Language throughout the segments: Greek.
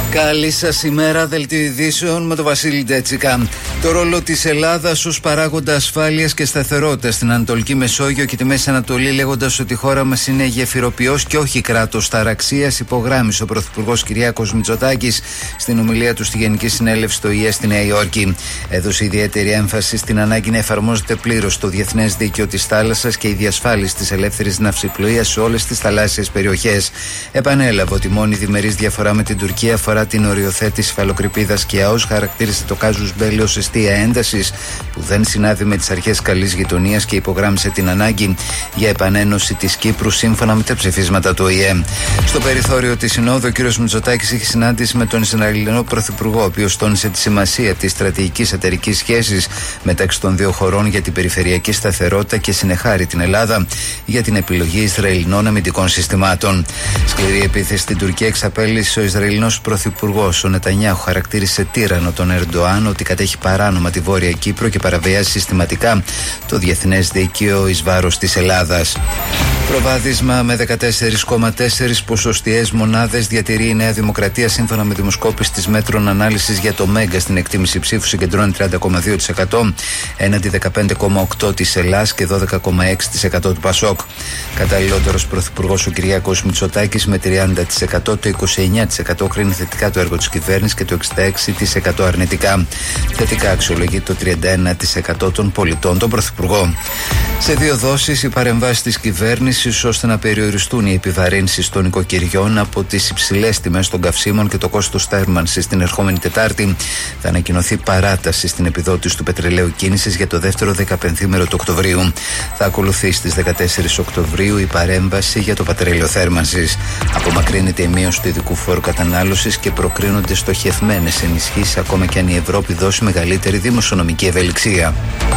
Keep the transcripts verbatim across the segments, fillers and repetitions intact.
Καλή σας ημέρα, δελτίο ειδήσεων με τον Βασίλη Ντέτσικα. Το ρόλο της Ελλάδας ως παράγοντα ασφάλειας και σταθερότητας στην Ανατολική Μεσόγειο και τη Μέση Ανατολή, λέγοντας ότι η χώρα μας είναι γεφυροποιός και όχι κράτος ταραξίας, υπογράμμισε ο Πρωθυπουργός Κυριάκος Μητσοτάκης στην ομιλία του στη Γενική Συνέλευση του ΙΕ στη Νέα Υόρκη. Έδωσε ιδιαίτερη έμφαση στην ανάγκη να εφαρμόζεται πλήρως το διεθνές δίκαιο της θάλασσας και η διασφάλιση της ελεύθερης ναυσιπλοείας σε όλες τις θαλάσσιες περιοχές. Επανέλαβε ότι η μόνη διμερής διαφορά με την Τουρκία αφορά την οριοθέτηση υφαλοκρηπίδας και ΑΟΣ, χαρακτήρισε το κάζους μπέλι ως αιστεία έντασης που δεν συνάδει με τις αρχές καλής γειτονίας και υπογράμμισε την ανάγκη για επανένωση της Κύπρου σύμφωνα με τα ψηφίσματα του ΟΗΕ. Στο περιθώριο της Συνόδου, ο κ. Μητσοτάκης είχε συνάντηση με τον Ισραηλινό Πρωθυπουργό, ο οποίος τόνισε τη σημασία της στρατηγικής εταιρικής σχέσης μεταξύ των δύο χωρών για την περιφερειακή σταθερότητα και συνεχάρη την Ελλάδα για την επιλογή Ισραηλινών αμυντικών συστημάτων. Σκληρή επίθεση στην Τουρκία εξαπέλυσε ο Ισραηλινός Πρωθυπουργός. Ο Νετανιάχου χαρακτήρισε τύραννο τον Ερντοάν, ότι κατέχει παράνομα τη Βόρεια Κύπρο και παραβιάζει συστηματικά το διεθνές δίκαιο εις βάρος της Ελλάδας. Προβάδισμα με δεκατέσσερα κόμμα τέσσερα ποσοστιαίες μονάδες διατηρεί η Νέα Δημοκρατία, σύμφωνα με δημοσκόπηση της Μέτρων Ανάλυσης για το Μέγκα. Στην εκτίμηση ψήφου συγκεντρώνει τριάντα κόμμα δύο τοις εκατό έναντι δεκαπέντε κόμμα οκτώ τοις εκατό της Ελλάς και δώδεκα κόμμα έξι τοις εκατό του Πασόκ. Καταλληλότερος πρωθυπουργός ο Κυριάκος Μητσοτάκης με τριάντα τοις εκατό, το είκοσι εννέα τοις εκατό κρίνει θετικά το έργο της κυβέρνησης και το εξήντα έξι τοις εκατό αρνητικά. Θετικά αξιολογεί το τριάντα ένα τοις εκατό των πολιτών τον πρωθυπουργό. Σε δύο δόσεις οι παρεμβάσεις της κυβέρνησης ώστε να περιοριστούν οι επιβαρύνσεις των οικοκυριών από τις υψηλές τιμές των καυσίμων και το κόστος θέρμανσης την ερχόμενη Τετάρτη. Θα ανακοινωθεί παράταση στην επιδότηση του πετρελαίου κίνησης για το δεύτερο δεκαπενθήμερο του Οκτωβρίου. Θα ακολουθεί στις δεκατέσσερις Οκτωβρίου η παρέμβαση για το πετρέλαιο θέρμανσης. Απομακρύνεται η μείωση του ειδικού φόρου κατανάλωσης και προκρίνονται στοχευμένες ενισχύσεις, ακόμα και αν η Ευρώπη δώσει μεγαλύτερη δημοσιονομική ευελιξία.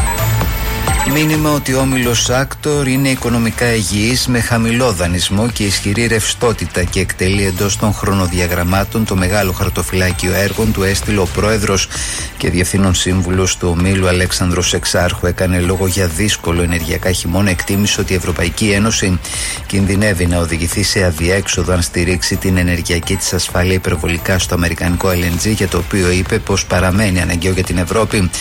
Μήνυμα ότι ο όμιλος Άκτορ είναι οικονομικά υγιής, με χαμηλό δανεισμό και ισχυρή ρευστότητα και εκτελεί εντός των χρονοδιαγραμμάτων το μεγάλο χαρτοφυλάκιο έργων του, έστειλε ο πρόεδρος και διευθύνων σύμβουλος του ομίλου Αλέξανδρος Εξάρχου. Έκανε λόγο για δύσκολο ενεργειακά χειμώνα. Εκτίμησε ότι η Ευρωπαϊκή Ένωση κινδυνεύει να οδηγηθεί σε αδιέξοδο αν στηρίξει την ενεργειακή της ασφάλεια υπερβολικά στο αμερικανικό ελ εν τζι, για το οποίο είπε πως παραμένει αναγκαίο για την Ευρώπη